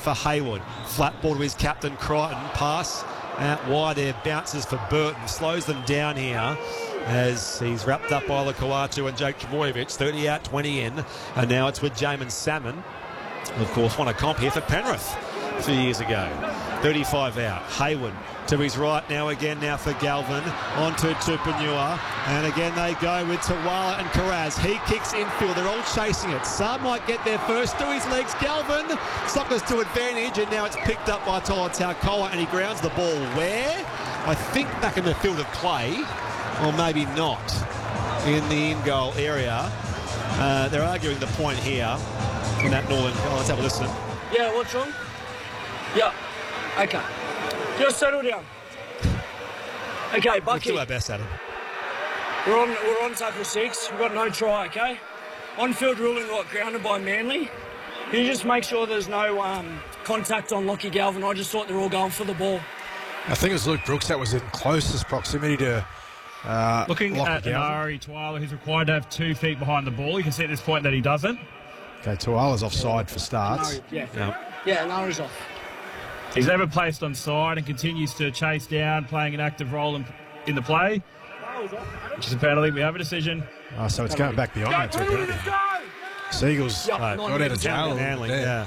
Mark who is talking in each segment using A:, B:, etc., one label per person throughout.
A: for Hayward. Flat ball to his captain Crichton. Pass out wide there, bounces for Burton. Slows them down here as he's wrapped up by Lukaku and Jake Trbojevic. 30 out, 20 in. And now it's with Jamin Salmon. Of course, won a comp here for Penrith a few years ago. 35 out. Hayward to his right now again now for Galvin. On to Tupanua. And again they go with Tawala and Karaz. He kicks infield. They're all chasing it. Some might get there first through his legs. Galvin. Sockers to advantage. And now it's picked up by Tola Taukoa. And he grounds the ball where? I think back in the field of play. Or maybe not. In the in-goal area. They're arguing the point here. In that northern. Oh, let's have a listen.
B: Yeah, what's wrong? Yeah. Okay. Just settle down. Okay, Bucky.
A: We'll do our best, Adam.
B: We're on tackle 6. We've got no try, okay? On-field ruling got grounded by Manly. You just make sure there's no contact on Lockie Galvin. I just thought they were all going for the ball.
C: I think it was Luke Brooks that was in closest proximity to
D: looking at Nari Tuala, who's required to have 2 feet behind the ball. You can see at this point that he doesn't.
C: Okay, Tuala's offside for starts.
B: Yeah, Nari's off.
D: He's never placed on side and continues to chase down, playing an active role in the play, which is a penalty. We have a decision.
C: So it's going back beyond that to a penalty. Seagulls got out of jail.
A: Manly, yeah.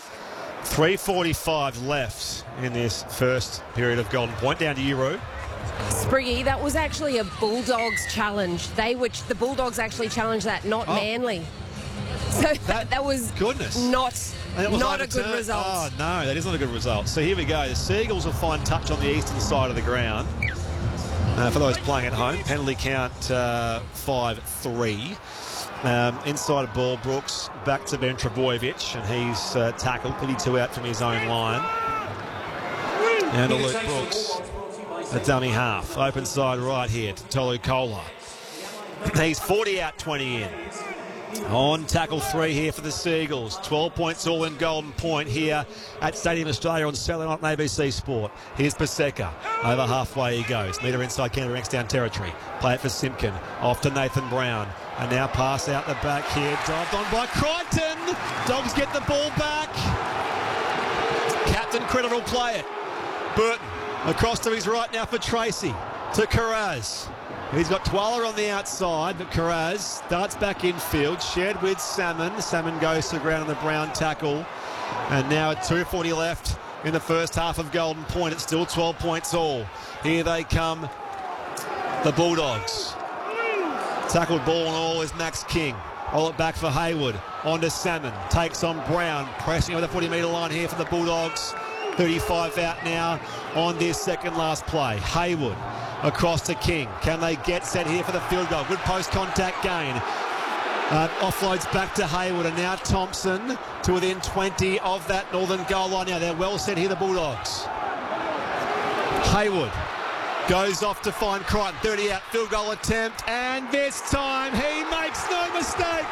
A: 3:45 left in this first period of Golden Point. Down to Euro.
E: Spriggy, that was actually a Bulldogs challenge. The Bulldogs actually challenged that, not Manly. So that was not a good result.
A: Oh, no, that is not a good result. So here we go. The Seagulls will find touch on the eastern side of the ground. For those playing at home, penalty count 5-3. Inside of ball, Brooks back to Ben Trbojevic, and he's tackled, 32 out from his own line. And to Luke Brooks, a dummy half. Open side right here to Tolu Kola. He's 40 out, 20 in. On tackle 3 here for the Seagulls. 12 points all in Golden Point here at Stadium Australia on Saturday night on ABC Sport. Here's Paseka. Over halfway he goes. Meter inside Canberra X-Down territory. Play it for Simpkin. Off to Nathan Brown. And now pass out the back here. Dived on by Crichton. Dogs get the ball back. Captain Critter will play it. Burton across to his right now for Tracy. To Karaz. He's got Twala on the outside, but Karaz starts back infield, shared with Salmon. Salmon goes to the ground on the Brown tackle. And now at 2:40 left in the first half of Golden Point. It's still 12 points all. Here they come, the Bulldogs. Tackled ball and all is Max King. Roll it back for Hayward. On to Salmon. Takes on Brown. Pressing over the 40-metre line here for the Bulldogs. 35 out now on this second last play. Hayward across to King. Can they get set here for the field goal? Good post-contact gain. Offloads back to Hayward, and now Thompson to within 20 of that northern goal line. Now they're well set here, the Bulldogs. Hayward goes off to find Crichton. 30 out, field goal attempt, and this time he makes no mistake.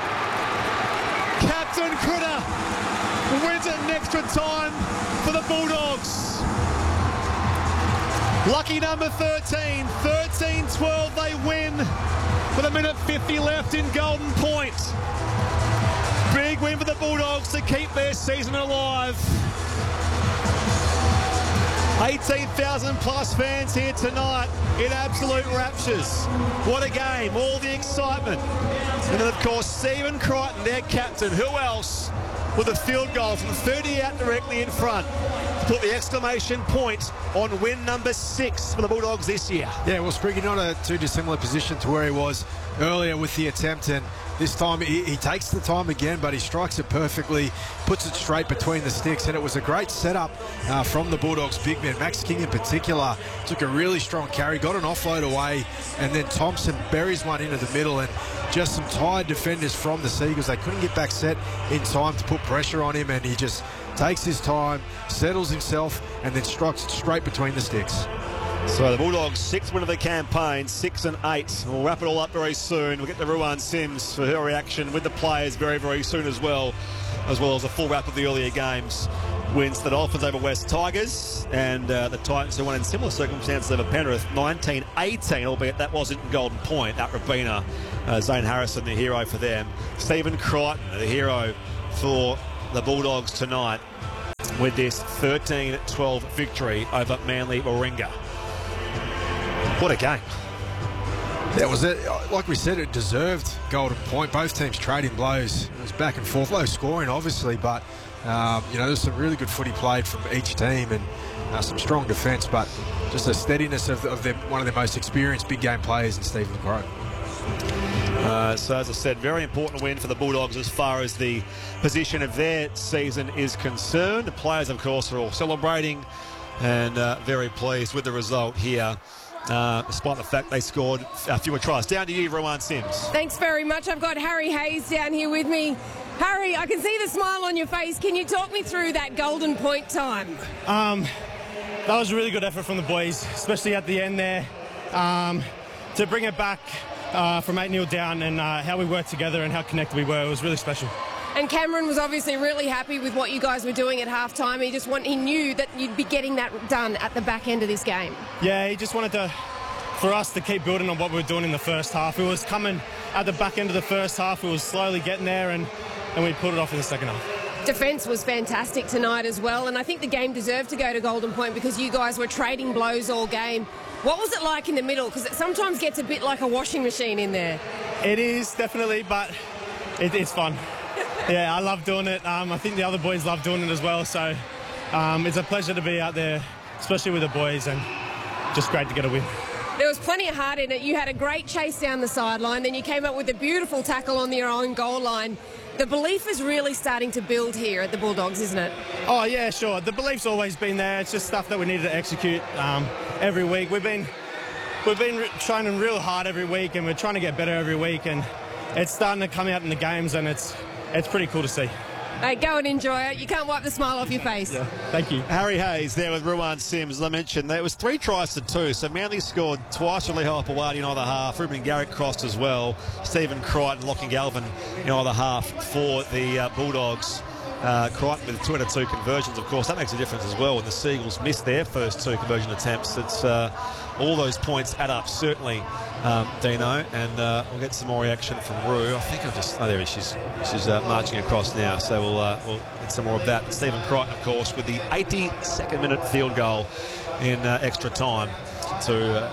A: Captain Critter wins it in extra time for the Bulldogs. Lucky number 13, 13-12 they win with 1:50 left in Golden Point. Big win for the Bulldogs to keep their season alive. 18,000 plus fans here tonight in absolute raptures. What a game, all the excitement. And then of course Stephen Crichton, their captain, who else with a field goal from 30 out directly in front. Put the exclamation point on win number 6 for the Bulldogs this year.
C: Yeah, well, Spriggy, not a too dissimilar position to where he was earlier with the attempt, and this time he takes the time again, but he strikes it perfectly, puts it straight between the sticks, and it was a great setup from the Bulldogs big man. Max King in particular took a really strong carry, got an offload away, and then Thompson buries one into the middle, and just some tired defenders from the Seagulls. They couldn't get back set in time to put pressure on him, and he just takes his time, settles himself, and then strikes straight between the sticks.
A: So the Bulldogs' 6th win of the campaign, 6-8. We'll wrap it all up very soon. We'll get to Ruan Sims for her reaction with the players very, very soon as well as a full wrap of the earlier games. Wins the Dolphins over West Tigers, and the Titans who won in similar circumstances over Penrith, 19-18, albeit that wasn't in Golden Point. At Rabina, Zane Harrison, the hero for them. Stephen Crichton, the hero for the Bulldogs tonight. with this 13-12 victory over Manly Warringah. What a game.
C: That was it. Like we said, it deserved Golden Point. Both teams trading blows. It was back and forth, low scoring, obviously, but there's some really good footy played from each team and some strong defence, but just the steadiness of one of their most experienced big game players in Stephen Crow.
A: So as I said, very important win for the Bulldogs as far as the position of their season is concerned. The players, of course, are all celebrating and very pleased with the result here, despite the fact they scored fewer tries. Down to you, Ruan Sims.
E: Thanks very much. I've got Harry Hayes down here with me. Harry, I can see the smile on your face. Can you talk me through that Golden Point time?
F: That was a really good effort from the boys, especially at the end there, to bring it back from 8-0 down, and how we worked together and how connected we were. It was really special.
E: And Cameron was obviously really happy with what you guys were doing at halftime. He knew that you'd be getting that done at the back end of this game.
F: Yeah, he just wanted for us to keep building on what we were doing in the first half. It was coming at the back end of the first half. It was slowly getting there, and we pulled it off in the second half.
E: Defence was fantastic tonight as well, and I think the game deserved to go to Golden Point because you guys were trading blows all game. What was it like in the middle? Because it sometimes gets a bit like a washing machine in there.
F: It is, definitely, but it's fun. Yeah, I love doing it. I think the other boys love doing it as well, so it's a pleasure to be out there, especially with the boys, and just great to get a win.
E: There was plenty of heart in it. You had a great chase down the sideline, then you came up with a beautiful tackle on your own goal line. The belief is really starting to build here at the Bulldogs, isn't it?
F: Oh, yeah, sure. The belief's always been there. It's just stuff that we need to execute every week. We've been training real hard every week, and we're trying to get better every week, and it's starting to come out in the games, and it's pretty cool to see.
E: Hey, go and enjoy it. You can't wipe the smile off your face.
F: Yeah, thank you.
A: Harry Hayes there with Ruan Sims. As I mentioned, there was 3 tries to 2, so Manly scored twice from Lehi Pawadi in either half. Ruben Garrick crossed as well. Stephen Crichton, Lachlan Galvin in either half for the Bulldogs. Crichton with 2 out of 2 conversions, of course. That makes a difference as well when the Seagulls missed their first 2 conversion attempts. It's all those points add up, certainly, Dino. And we'll get some more reaction from Rue. I think there he is. She's marching across now, so we'll get some more of that. Stephen Crichton, of course, with the 82nd minute field goal in extra time to...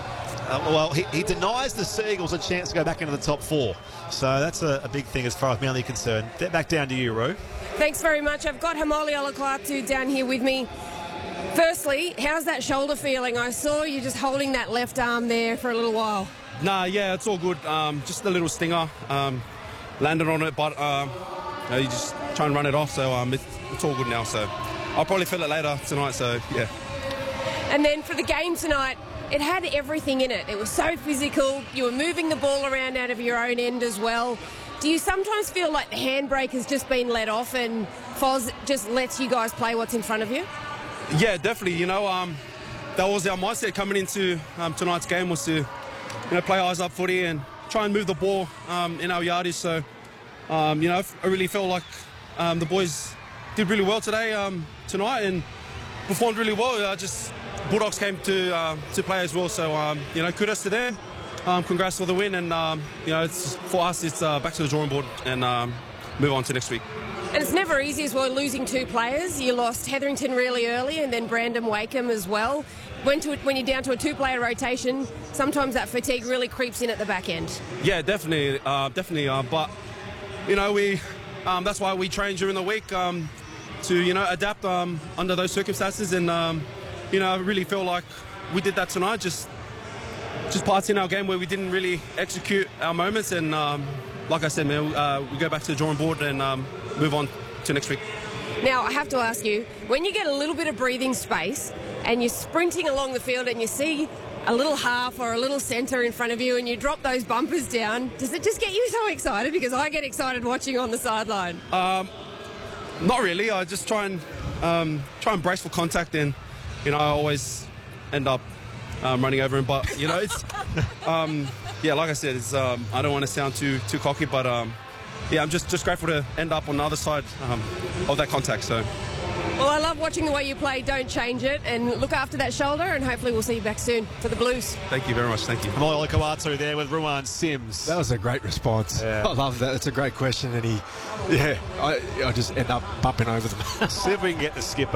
A: he denies the Seagulls a chance to go back into the top 4. So that's a big thing as far as Manly concerned. Back down to you, Rue.
E: Thanks very much. I've got Hamoli Olakwatu down here with me. Firstly, how's that shoulder feeling? I saw you just holding that left arm there for a little while.
G: Nah, yeah, it's all good. Just a little stinger. Landed on it, but you just try and run it off. So it's all good now. So I'll probably feel it later tonight. So yeah.
E: And then for the game tonight, it had everything in it. It was so physical. You were moving the ball around out of your own end as well. Do you sometimes feel like the handbrake has just been let off and Foz just lets you guys play what's in front of you?
G: Yeah, definitely. That was our mindset coming into tonight's game, was to play eyes up footy and try and move the ball in our yardies. So, I really felt like the boys did really well tonight and performed really well. Bulldogs came to play as well. So, kudos to them. Congrats for the win, and for us, it's back to the drawing board and move on to next week.
E: And it's never easy as well losing 2 players. You lost Hetherington really early, and then Brandon Wakeham as well. When you're down to a 2-player rotation, sometimes that fatigue really creeps in at the back end. Yeah,
G: definitely. But that's why we train during the week to adapt under those circumstances, and I really feel like we did that tonight. Just parts in our game where we didn't really execute our moments, and like I said, man, we go back to the drawing board and move on to next week.
E: Now, I have to ask you, when you get a little bit of breathing space and you're sprinting along the field and you see a little half or a little centre in front of you and you drop those bumpers down, does it just get you so excited? Because I get excited watching on the sideline.
G: Not really. I just try and brace for contact, and I always end up running over him. But it's like I said, it's I don't want to sound too cocky, but I'm just grateful to end up on the other side of that contact. So.
E: Well, I love watching the way you play. Don't change it, and look after that shoulder, and hopefully we'll see you back soon for the Blues.
G: Thank you very much. Thank you.
A: Hamoli Olakwatu there with Ruan Sims.
C: That was a great response. Yeah. I love that. It's a great question, and I just end up bumping over them.
A: See if we can get the skipper